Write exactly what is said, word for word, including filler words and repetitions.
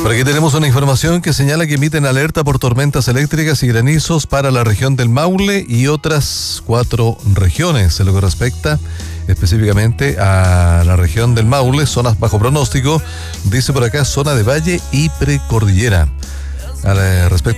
Por aquí tenemos una información que señala que emiten alerta por tormentas eléctricas y granizos para la región del Maule y otras cuatro regiones. En lo que respecta específicamente a la región del Maule, zonas bajo pronóstico, dice por acá zona de valle y precordillera. Al respecto